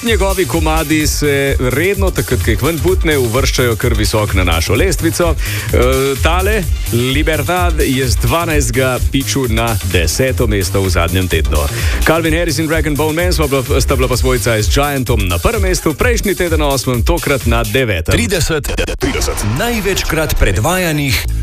Njegovi komadi se redno, takrat, ko jih ven putne, uvrščajo kar visok na našo lestvico. Tale, Libertad, je z 12. piču na 10. mesto v zadnjem tednu. Calvin Harris in Rag & Bone Man sta bila pa svojca s Giantom na prvem mestu, prejšnji teden 8., tokrat na 9. 30 največkrat predvajanih